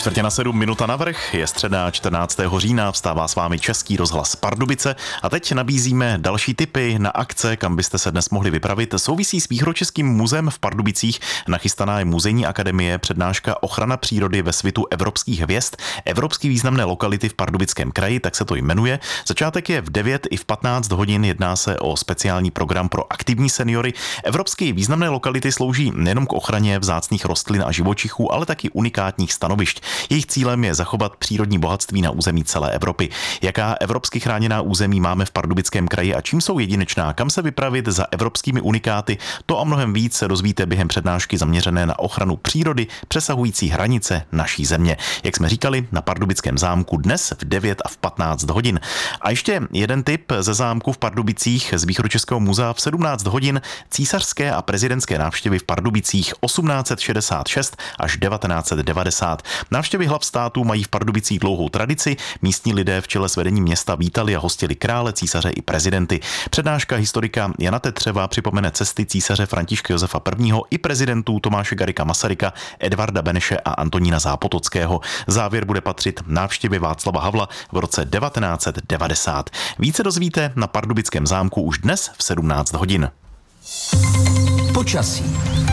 6:45 navrch, je středa 14. října, vstává s vámi Český rozhlas Pardubice a teď nabízíme další tipy na akce, kam byste se dnes mohli vypravit. Souvisí s Východočeským muzeem v Pardubicích, nachystaná je muzejní akademie, přednáška Ochrana přírody ve svitu evropských hvězd, evropsky významné lokality v Pardubickém kraji, tak se to jmenuje. Začátek je v 9 i v 15 hodin, jedná se o speciální program pro aktivní seniory. Evropsky významné lokality slouží nejenom k ochraně vzácných rostlin a živočichů, ale taky unikátních stanovišť. Jejich cílem je zachovat přírodní bohatství na území celé Evropy. Jaká evropsky chráněná území máme v Pardubickém kraji a čím jsou jedinečná, kam se vypravit za evropskými unikáty, to a mnohem víc se dozvíte během přednášky zaměřené na ochranu přírody přesahující hranice naší země. Jak jsme říkali, na Pardubickém zámku dnes v 9 a v 15 hodin. A ještě jeden tip ze zámku v Pardubicích z Východočeského muzea v 17 hodin císařské a prezidentské návštěvy v Pardubicích 1866 až 1990. Návštěvy hlav států mají v Pardubicích dlouhou tradici. Místní lidé v čele s vedením města vítali a hostili krále, císaře i prezidenty. Přednáška historika Jana Tetřeva připomene cesty císaře Františka Josefa I. i prezidentů Tomáše Garrigua Masaryka, Edvarda Beneše a Antonína Zápotockého. Závěr bude patřit návštěvě Václava Havla v roce 1990. Více dozvíte na Pardubickém zámku už dnes v 17 hodin. Počasí.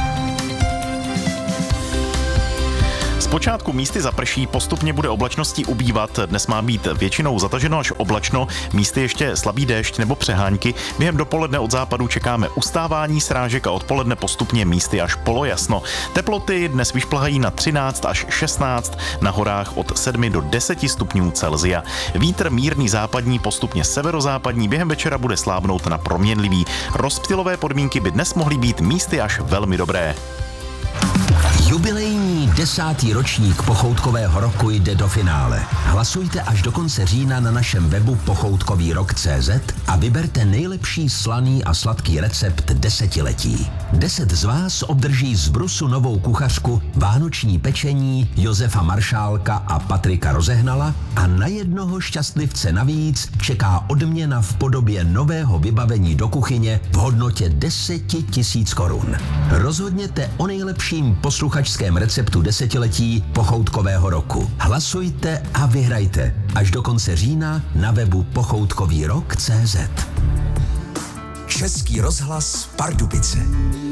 Zpočátku místy zaprší, postupně bude oblačností ubývat, dnes má být většinou zataženo až oblačno, místy ještě slabý déšť nebo přehánky, během dopoledne od západu čekáme ustávání srážek a odpoledne postupně místy až polojasno. Teploty dnes vyšplhají na 13 až 16, na horách od 7 do 10 stupňů Celsia. Vítr mírný západní, postupně severozápadní, během večera bude slábnout na proměnlivý. Rozptylové podmínky by dnes mohly být místy až velmi dobré. Jubilejní 10. ročník Pochoutkového roku jde do finále. Hlasujte až do konce října na našem webu pochoutkovýrok.cz a vyberte nejlepší slaný a sladký recept desetiletí. 10 z vás obdrží z Brusu novou kuchařku, vánoční pečení Josefa Maršálka a Patrika Rozehnala a na jednoho šťastlivce navíc čeká odměna v podobě nového vybavení do kuchyně v hodnotě 10 000 korun. Rozhodněte o nejlepším posluchačském receptu desetiletí Pochoutkového roku. Hlasujte a vyhrajte až do konce října na webu pochoutkovýrok.cz. Český rozhlas Pardubice.